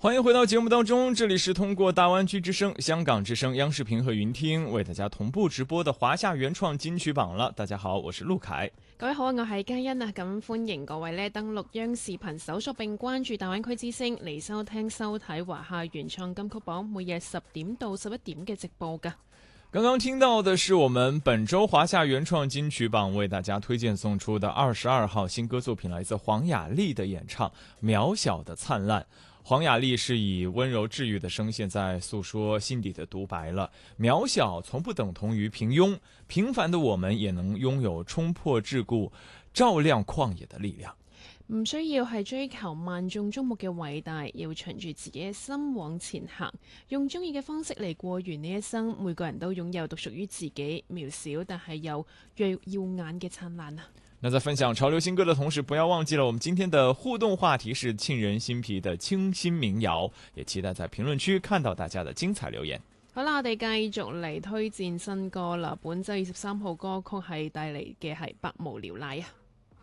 欢迎回到节目当中，这里是通過大灣區之聲、香港之聲、央視頻和雲聽為大家同步直播的華夏原創金曲榜了。大家好，我是陸凱。 各位好啊，我係嘉欣啊，咁歡迎各位呢登錄央視頻搜索並關注大灣區之聲嚟收聽收睇華夏原創金曲榜每日10點到11點嘅直播㗎。 剛剛聽到的是我們本周華夏原創金曲榜為大家推薦送出的22號新歌作品，來自黃雅莉的演唱《渺小的燦爛》。黃雅莉是以溫柔治癒的聲線在訴說心底的獨白了。渺小從不等同於平庸，平凡的我們也能擁有衝破桎梏、照亮曠野的力量。 唔需要係追求萬眾矚目嘅偉大，要循住自己嘅心往前行，用中意嘅方式嚟過完呢一生。每個人都擁有獨屬於自己渺小但係又耀眼嘅燦爛啊！ 那在分享潮流新歌的同時，不要忘記了我們今天的互動話題是沁人心脾的清新民謠，也期待在評論區看到大家的精彩留言。 好啦，我哋繼續嚟推薦新歌啦。本周23號歌曲係帶嚟嘅係《百無聊賴》啊。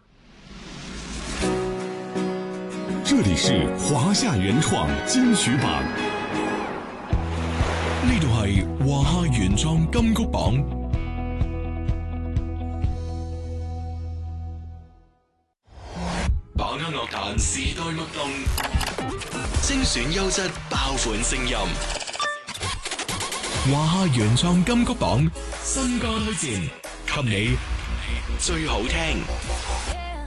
這裡是華夏原創金曲榜，呢度係華夏原創金曲榜。把握樂壇時代脈動，精選優質爆款聲音。華夏原創金曲榜新歌推薦，給你最好聽。